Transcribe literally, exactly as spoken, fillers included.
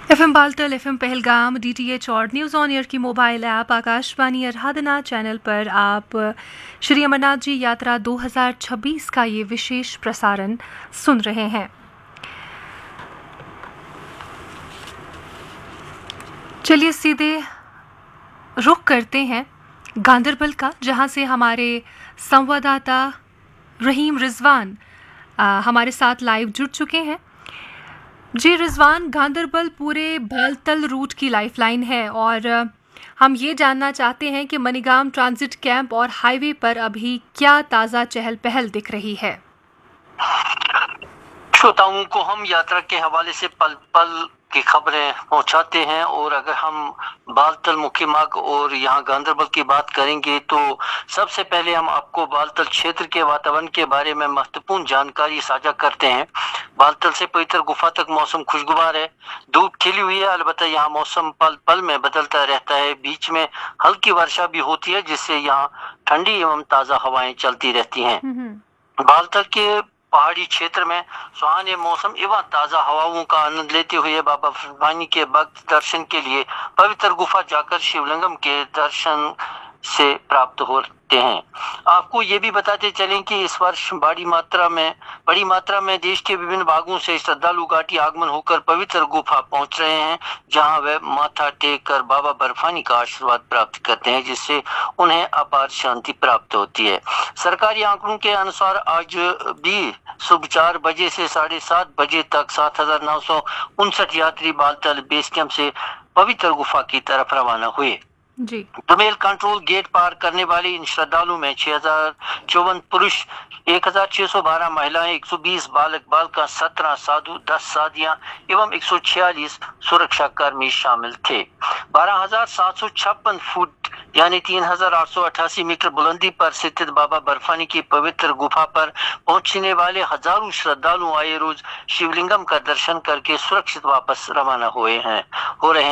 FM Baltal, FM Pahalgam, DTH और news on air की mobile app Akashvani आराधना channel पर आप श्री अमरनाथ जी यात्रा दो हज़ार छब्बीस का ये विशेष प्रसारण सुन रहे हैं। चलिए सीधे रुख करते हैं गांदरबल का, जहां से हमारे संवाददाता रहीम रिजवान आ, हमारे साथ लाइव जुड़ चुके हैं। जी रिजवान, गांदरबल पूरे बालतल रूट की लाइफलाइन है और हम ये जानना चाहते हैं कि मनीगाम ट्रांजिट कैंप और हाईवे पर अभी क्या ताज़ा चहल पहल दिख रही है। श्रोताओं को हम यात्रा के हवाले से पल पल की खबरें पहुंचाते हैं और अगर हम बालतल मुख्य मार्ग और यहाँ गांदरबल की बात करेंगे तो सबसे पहले हम आपको बालतल क्षेत्र के वातावरण के बारे में महत्वपूर्ण जानकारी साझा करते हैं। बालतल से पवित्र गुफा तक मौसम खुशगवार है, धूप खिली हुई है, अलबत्ता यहाँ मौसम पल पल में बदलता रहता है। बीच में हल्की वर्षा भी होती है जिससे यहाँ ठंडी एवं ताज़ा हवाएं चलती रहती हैं। बालतल के पहाड़ी क्षेत्र में सुहाने मौसम एवं ताज़ा हवाओं का आनंद लेते हुए बाबा बर्फानी के भक्त दर्शन के लिए पवित्र गुफा जाकर शिवलिंगम के दर्शन से प्राप्त होते हैं। आपको ये भी बताते चलें कि इस वर्ष बड़ी मात्रा में बड़ी मात्रा में देश के विभिन्न भागों से श्रद्धालु घाटी आगमन होकर पवित्र गुफा पहुंच रहे हैं, जहां वे माथा टेक कर बाबा बर्फानी का आशीर्वाद प्राप्त करते हैं, जिससे उन्हें अपार शांति प्राप्त होती है। सरकारी आंकड़ों के अनुसार आज भी सुबह चार बजे से साढ़े सात बजे तक सात हजार नौ सौ उनसठ यात्री बालतल बेस कैंप से पवित्र गुफा की तरफ रवाना हुए। जी दुमेल कंट्रोल गेट पार करने वाले इन श्रद्धालुओं में छह हजार चौवन पुरुष, एक हजार छह सौ बारह महिलाएं, एक सौ बीस बालक बालिका, सत्रह साधु, दस साधियां एवं एक सौ छियालीस सुरक्षा कर्मी शामिल थे। बारह हजार सात सौ छप्पन फुट यानी तीन हजार आठ सौ अठासी मीटर बुलंदी पर स्थित बाबा बर्फानी की पवित्र गुफा पर पहुंचने वाले हजारों श्रद्धालु आए रोज शिवलिंगम का दर्शन करके सुरक्षित वापस रवाना हुए हैं हो रहे हैं